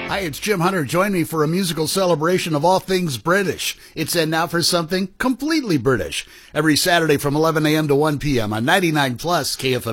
Hi, it's Jim Hunter. Join me for a musical celebration of all things British. It's in now for something completely British. Every Saturday from 11 a.m. to 1 p.m. on 99 Plus KFM.